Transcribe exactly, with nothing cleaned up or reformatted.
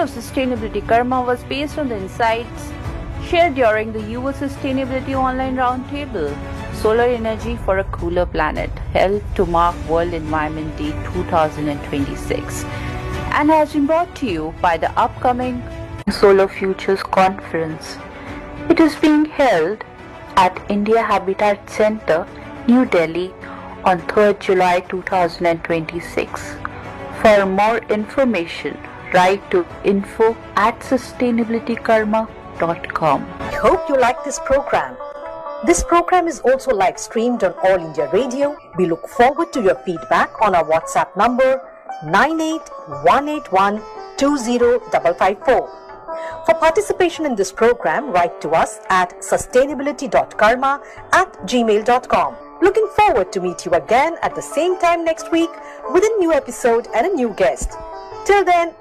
of Sustainability Karma was based on the insights shared during the U S Sustainability Online Roundtable, Solar Energy for a Cooler Planet, held to mark World Environment Day twenty twenty-six, and has been brought to you by the upcoming Solar Futures Conference. It is being held at India Habitat Center, New Delhi on third July two thousand twenty-six. For more information, write to info at sustainabilitykarma dot com. I hope you like this program. This program is also live streamed on All India Radio. We look forward to your feedback on our WhatsApp number nine eight one eight one two zero five five four. For participation in this program, write to us at sustainability.karma at gmail dot com. Looking forward to meet you again at the same time next week with a new episode and a new guest. Till then,